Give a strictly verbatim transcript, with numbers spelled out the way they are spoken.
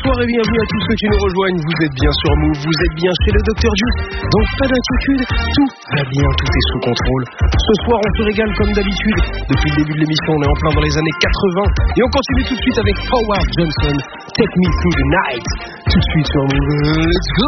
bonsoir et bienvenue à tous ceux qui nous rejoignent. Vous êtes bien sur Move, vous êtes bien chez le docteur Juice. Donc pas d'inquiétude, tout va bien, tout est sous contrôle. Ce soir on se régale comme d'habitude. Depuis le début de l'émission, on est en plein dans les années quatre-vingts. Et on continue tout de suite avec Howard Johnson, Take Me Through the Night. Tout de suite sur Move. Let's go!